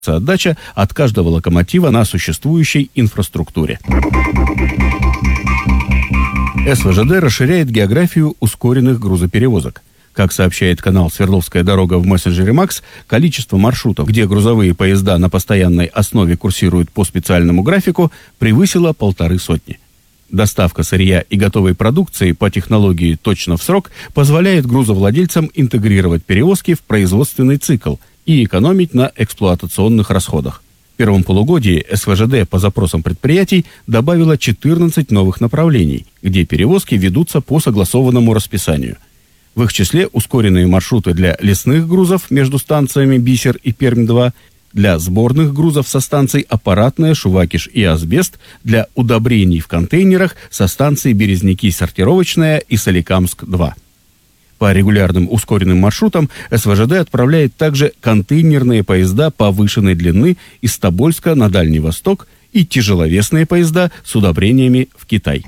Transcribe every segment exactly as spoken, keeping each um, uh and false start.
отдача от каждого локомотива на существующей инфраструктуре. эс вэ жэ дэ расширяет географию ускоренных грузоперевозок. Как сообщает канал «Свердловская дорога» в мессенджере Макс, количество маршрутов, где грузовые поезда на постоянной основе курсируют по специальному графику, превысило полторы сотни. Доставка сырья и готовой продукции по технологии «точно в срок» позволяет грузовладельцам интегрировать перевозки в производственный цикл и экономить на эксплуатационных расходах. В первом полугодии эс вэ жэ дэ по запросам предприятий добавила четырнадцать новых направлений, где перевозки ведутся по согласованному расписанию. В их числе ускоренные маршруты для лесных грузов между станциями Бисер и Пермь-два, для сборных грузов со станций Аппаратная, Шувакиш и Асбест, для удобрений в контейнерах со станций Березники-Сортировочная и Соликамск-два. По регулярным ускоренным маршрутам эс вэ жэ дэ отправляет также контейнерные поезда повышенной длины из Тобольска на Дальний Восток и тяжеловесные поезда с удобрениями в Китай.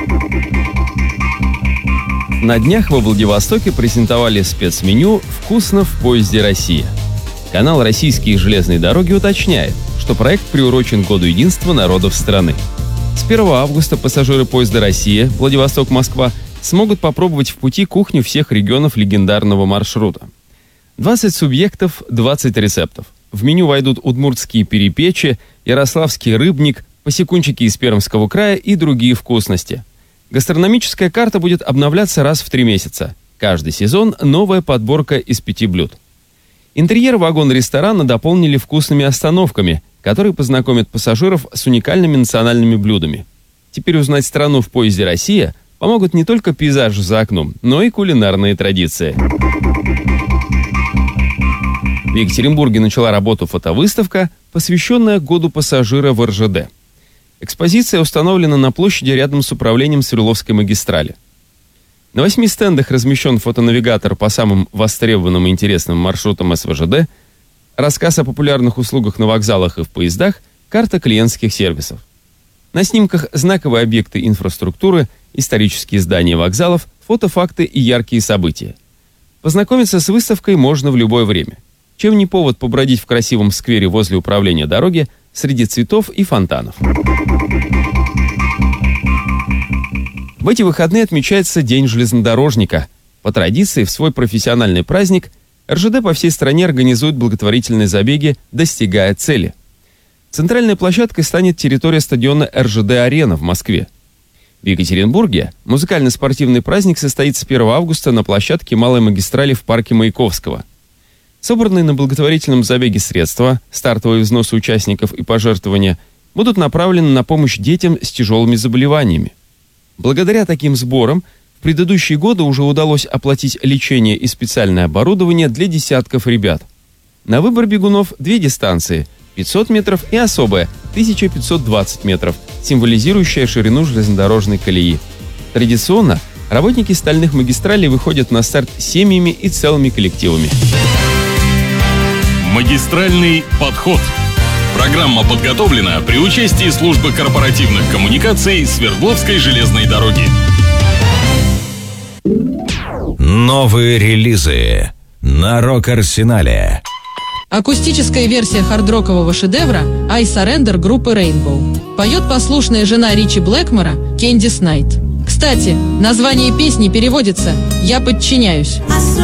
На днях во Владивостоке презентовали спецменю «Вкусно в поезде Россия». Канал «Российские железные дороги» уточняет, что проект приурочен к Году единства народов страны. С первого августа пассажиры поезда «Россия» Владивосток-Москва смогут попробовать в пути кухню всех регионов легендарного маршрута. двадцать субъектов, двадцать рецептов. В меню войдут удмуртские перепечи, ярославский рыбник, посекунчики из Пермского края и другие вкусности. Гастрономическая карта будет обновляться раз в три месяца. Каждый сезон новая подборка из пяти блюд. Интерьер вагона-ресторана дополнили вкусными остановками, которые познакомят пассажиров с уникальными национальными блюдами. Теперь узнать страну в поезде «Россия» помогут не только пейзажи за окном, но и кулинарные традиции. В Екатеринбурге начала работу фотовыставка, посвященная Году пассажира в эр жэ дэ. Экспозиция установлена на площади рядом с управлением Свердловской магистрали. На восьми стендах размещен фотонавигатор по самым востребованным и интересным маршрутам эс вэ жэ дэ, рассказ о популярных услугах на вокзалах и в поездах, карта клиентских сервисов. На снимках знаковые объекты инфраструктуры, исторические здания вокзалов, фотофакты и яркие события. Познакомиться с выставкой можно в любое время. Чем не повод побродить в красивом сквере возле управления дороги среди цветов и фонтанов. В эти выходные отмечается День железнодорожника. По традиции, в свой профессиональный праздник эр жэ дэ по всей стране организует благотворительные забеги «Достигая цели». Центральной площадкой станет территория стадиона эр жэ дэ-Арена в Москве. В Екатеринбурге музыкально-спортивный праздник состоится первого августа на площадке Малой магистрали в парке Маяковского. Собранные на благотворительном забеге средства, стартовые взносы участников и пожертвования будут направлены на помощь детям с тяжелыми заболеваниями. Благодаря таким сборам в предыдущие годы уже удалось оплатить лечение и специальное оборудование для десятков ребят. На выбор бегунов две дистанции – пятьсот метров и особая – тысяча пятьсот двадцать метров, символизирующая ширину железнодорожной колеи. Традиционно работники стальных магистралей выходят на старт семьями и целыми коллективами. Магистральный подход. Программа подготовлена при участии службы корпоративных коммуникаций Свердловской железной дороги. Новые релизы на Рок-Арсенале. Акустическая версия хардрокового шедевра «I Surrender» группы Rainbow. Поет послушная жена Ричи Блэкмора Кэндис Найт. Кстати, название песни переводится «Я подчиняюсь».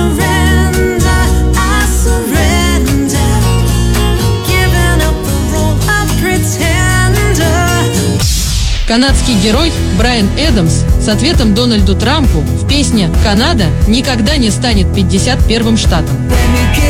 Канадский герой Брайан Эдамс с ответом Дональду Трампу в песне «Канада никогда не станет пятьдесят первым штатом».